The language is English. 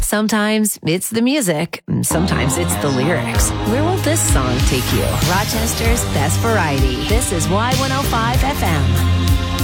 Sometimes it's the music. Sometimes it's the lyrics. Where will this song take you? Rochester's best variety. This is Y105 FM.